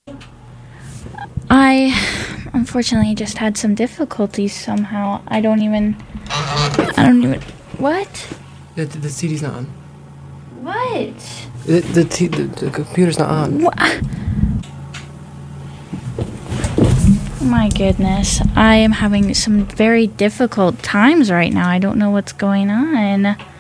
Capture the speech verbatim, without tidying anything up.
I unfortunately just had some difficulties somehow. I don't even... I don't even... What? The, the C D's not on. What? The, the, t- the, the computer's not on. What? My goodness. I am having some very difficult times right now. I don't know what's going on.